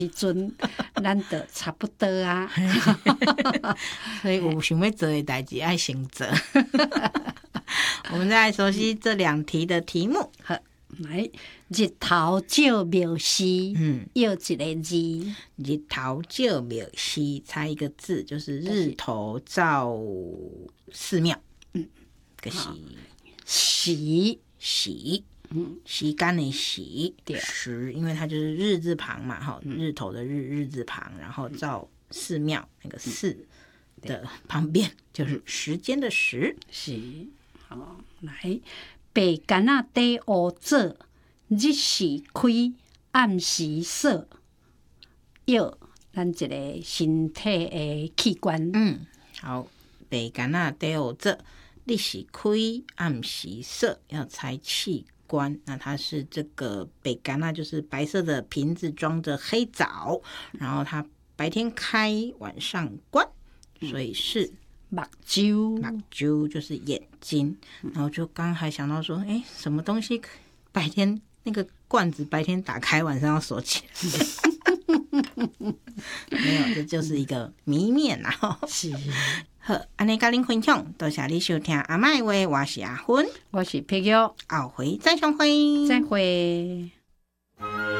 时阵，咱就差不多啊。 所以有想要做的代志要先做。我们再来熟悉这2题的题目。 好，来，日头照庙司，要一个字。 日头照庙司，猜一个字，就是日头照寺庙。个时，时间的时，时，因为它就是日字旁嘛，日头的日字旁，然后照寺庙那个寺的旁边就是时间的时。 是，好，来，白干仔底乌做，日时开，暗时锁，要咱一个身体的器官。 好，白干仔底乌做，日时开，暗时锁，要猜器官。那它是这个白干仔，就是白色的瓶子装着黑枣，然后它白天开，晚上关，所以是目睭。 目睭就是眼睛。然后就刚还想到说，什么东西白天那个罐子白天打开，晚上要锁起来。没有，这就是一个谜面啊。 是。 好，安尼跟您分享，多谢你收听阿嬷的话，我是阿芬， 我是佩玉， 后回再相会， 再会。